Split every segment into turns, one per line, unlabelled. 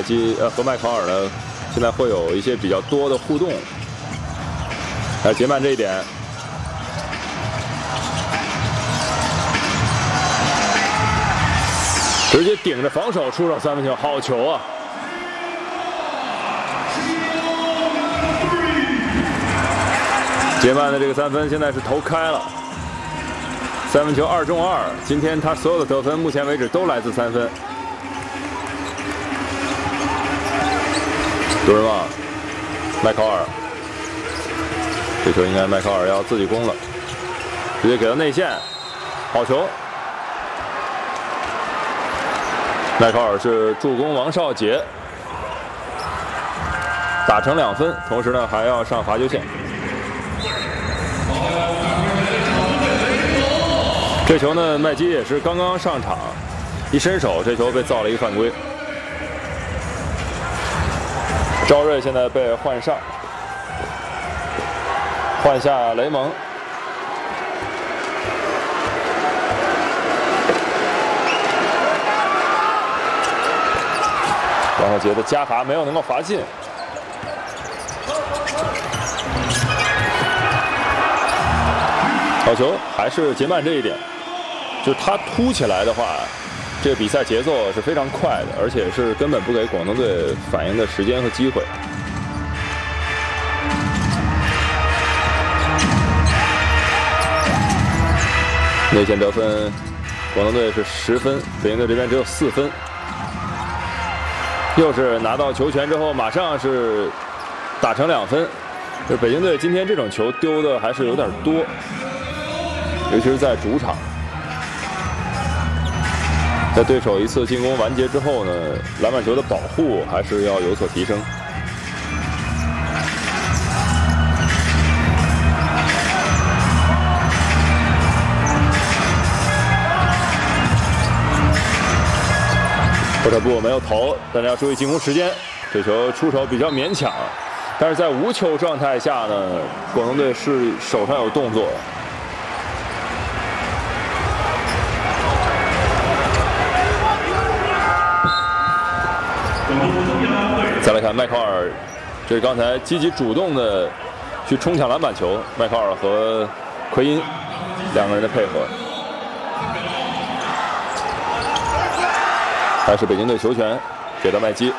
基和麦考尔呢，现在会有一些比较多的互动，来结曼这一点。 直接顶着防守出手3分球，好球啊！杰曼的这个3分现在是投开了，3分球2中2。今天他所有的得分，目前为止都来自3分。杜瑞旺，麦考尔，这球应该麦考尔要自己攻了，直接给到内线，好球！ 麦考尔是助攻王少杰，打成2分，同时呢还要上罚球线。这球呢，麦基也是刚刚上场，一伸手，这球被造了一个犯规。赵睿现在被换上，换下雷蒙。 王少杰的加罚没有能够罚进，好球，还是杰曼这一点，就是他突起来的话，这个比赛节奏是非常快的，而且是根本不给广东队反应的时间和机会。内线得分，广东队是10分，北京队这边只有4分。 又是拿到球权之后，马上是打成2分。就北京队今天这种球丢的还是有点多，尤其是在主场。在对手一次进攻完结之后呢，篮板球的保护还是要有所提升。波特布没有投，但是要注意进攻时间。这球出手比较勉强，但是在无球状态下呢，广东队是手上有动作。再来看麦考尔，这是刚才积极主动的去冲抢篮板球，麦考尔和奎因2个人的配合。 还是北京队球权给到麦基，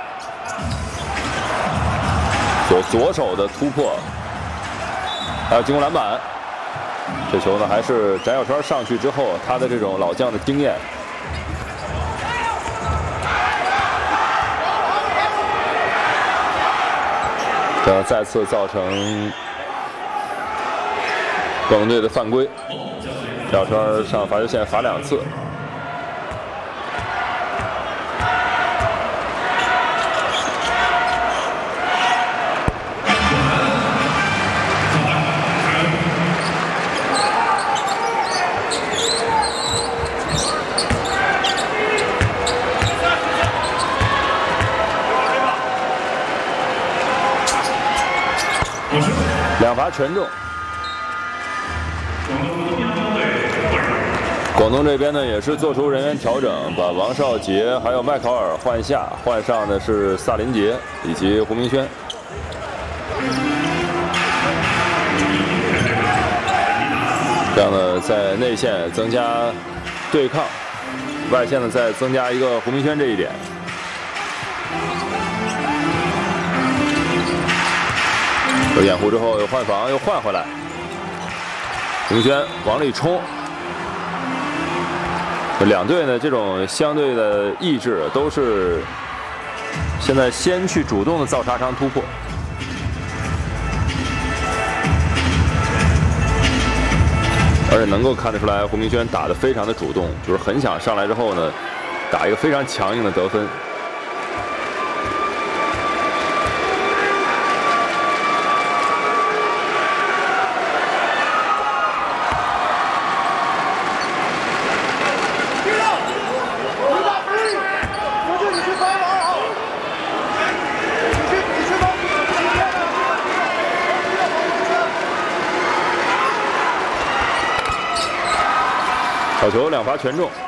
左手的突破，还有进攻篮板。这球呢，还是翟小川上去之后，他的这种老将的经验。这样再次造成广东队的犯规，翟小川上罚球线罚2次。 2罚全中。广东这边呢也是做出人员调整，把王少杰还有麦考尔换下，换上的是萨林杰以及胡明轩。这样呢，在内线增加对抗，外线呢再增加一个胡明轩这一点。 有掩护之后，有换防，又换回来。胡明轩往里冲。两队呢，这种相对的意志都是现在先去主动的造杀伤突破。而且能够看得出来，胡明轩打得非常的主动，就是很想上来之后呢，打一个非常强硬的得分。 好球，2罚全中。